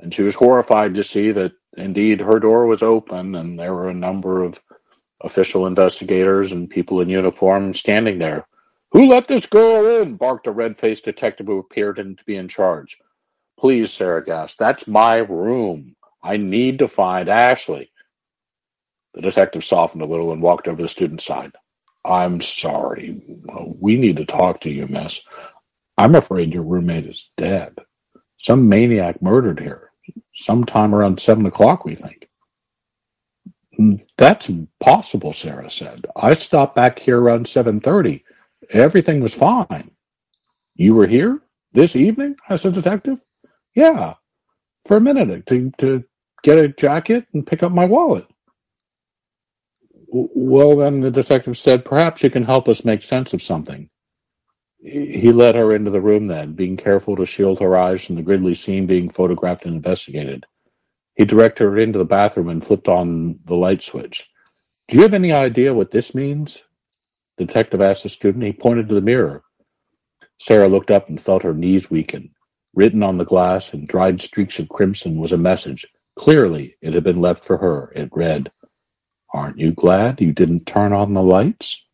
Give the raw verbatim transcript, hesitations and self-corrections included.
and she was horrified to see that indeed her door was open and there were a number of official investigators and people in uniform standing there. "Who let this girl in?" barked a red-faced detective who appeared to be in charge. "Please, Sarah gasped. "That's my room. I need to find Ashley." The detective softened a little and walked over to the student's side. "I'm sorry. We need to talk to you, miss. I'm afraid your roommate is dead. Some maniac murdered her. Sometime around seven o'clock, we think." "That's impossible," Sarah said. "I stopped back here around seven thirty. Everything was fine." "You were here? This evening?" asked the detective. "Yeah, for a minute to, to get a jacket and pick up my wallet." "Well, then," the detective said, "perhaps you can help us make sense of something." He led her into the room then, being careful to shield her eyes from the grisly scene being photographed and investigated. He directed her into the bathroom and flipped on the light switch. "Do you have any idea what this means?" the detective asked the student. He pointed to the mirror. Sarah looked up and felt her knees weaken. Written on the glass in dried streaks of crimson was a message. Clearly, it had been left for her. It read, "Aren't you glad you didn't turn on the lights?"